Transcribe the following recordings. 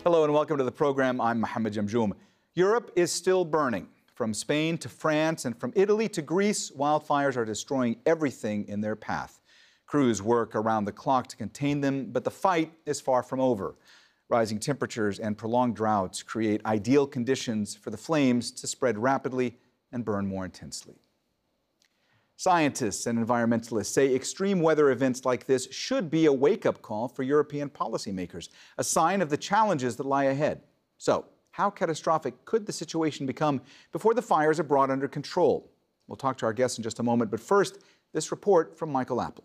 Hello and welcome to the program. I'm Mohammed Jamjoom. Europe is still burning. From Spain to France and from Italy to Greece, wildfires are destroying everything in their path. Crews work around the clock to contain them, but the fight is far from over. Rising temperatures and prolonged droughts create ideal conditions for the flames to spread rapidly and burn more intensely. Scientists and environmentalists say extreme weather events like this should be a wake-up call for European policymakers, a sign of the challenges that lie ahead. So, how catastrophic could the situation become before the fires are brought under control? We'll talk to our guests in just a moment, but first, this report from Michael Apple.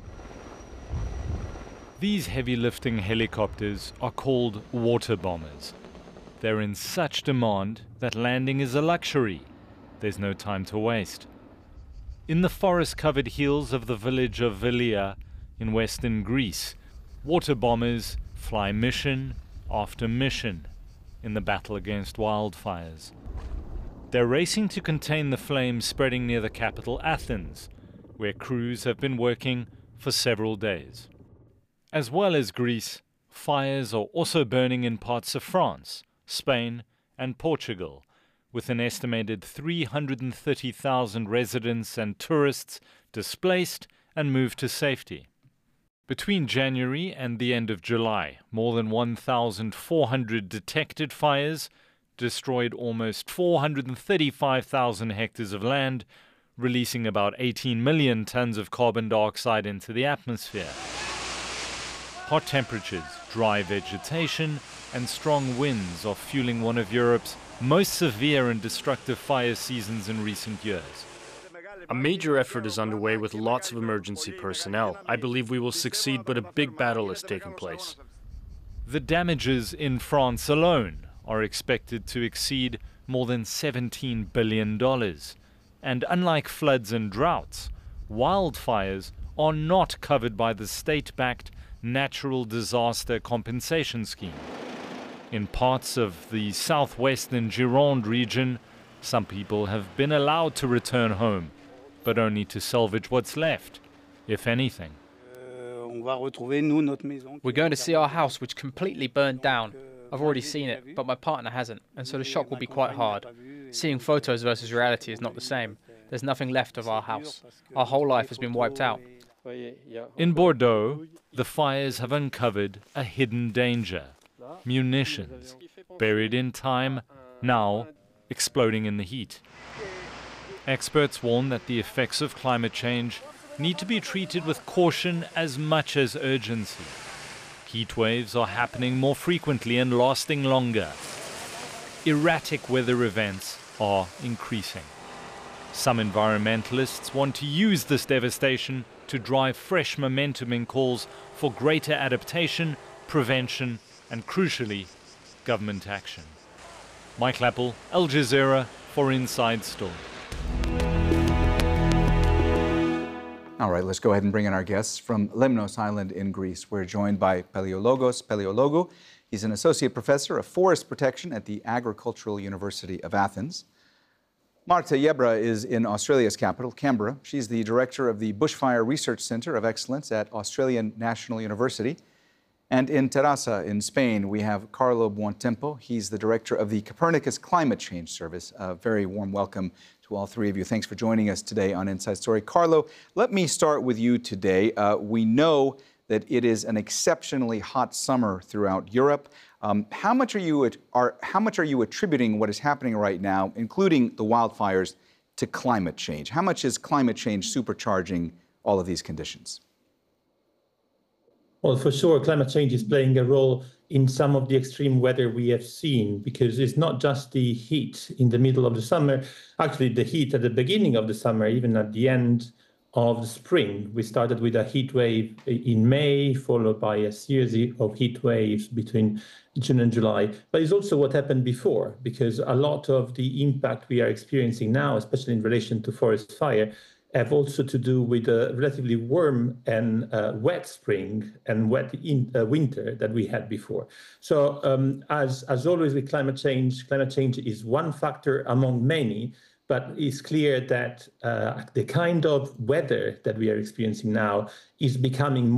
These heavy-lifting helicopters are called water bombers. They're in such demand that landing is a luxury. There's no time to waste. In the forest-covered hills of the village of Velia in western Greece, water bombers fly mission after mission in the battle against wildfires. They're racing to contain the flames spreading near the capital, Athens, where crews have been working for several days. As well as Greece, fires are also burning in parts of France, Spain, and Portugal, with an estimated 330,000 residents and tourists displaced and moved to safety. Between January and the end of July, more than 1,400 detected fires destroyed almost 435,000 hectares of land, releasing about 18 million tons of carbon dioxide into the atmosphere. Hot temperatures, dry vegetation, and strong winds are fueling one of Europe's most severe and destructive fire seasons in recent years. A major effort is underway with lots of emergency personnel. I believe we will succeed, but a big battle is taking place. The damages in France alone are expected to exceed more than $17 billion. And unlike floods and droughts, wildfires are not covered by the state-backed Natural Disaster Compensation Scheme. In parts of the southwestern Gironde region, some people have been allowed to return home, but only to salvage what's left, if anything. We're going to see our house, which completely burned down. I've already seen it, but my partner hasn't, and so the shock will be quite hard. Seeing photos versus reality is not the same. There's nothing left of our house. Our whole life has been wiped out. In Bordeaux, the fires have uncovered a hidden danger: munitions, buried in time, now exploding in the heat. Experts warn that the effects of climate change need to be treated with caution as much as urgency. Heat waves are happening more frequently and lasting longer. Erratic weather events are increasing. Some environmentalists want to use this devastation to drive fresh momentum in calls for greater adaptation, prevention, and crucially, government action. Michael Apple, Al Jazeera for Inside Story. All right, let's go ahead and bring in our guests from Lemnos Island in Greece. We're joined by Peliologos Peliologou. He's an associate professor of forest protection at the Agricultural University of Athens. Marta Yebra is in Australia's capital, Canberra. She's the director of the Bushfire Research Centre of Excellence at Australian National University. And in Terrassa, in Spain, we have Carlo Buontempo. He's the director of the Copernicus Climate Change Service. A very warm welcome to all three of you. Thanks for joining us today on Inside Story. Carlo, let me start with you today. We know that it is an exceptionally hot summer throughout Europe. How much are you attributing what is happening right now, including the wildfires, to climate change? How much is climate change supercharging all of these conditions? Well, for sure, climate change is playing a role in some of the extreme weather we have seen, because it's not just the heat in the middle of the summer. Actually, the heat at the beginning of the summer, even at the end of the spring. We started with a heat wave in May, followed by a series of heat waves between June and July. But it's also what happened before, because a lot of the impact we are experiencing now, especially in relation to forest fire, have also to do with a relatively warm and wet spring and wet winter that we had before. So as always with climate change is one factor among many, but it's clear that the kind of weather that we are experiencing now is becoming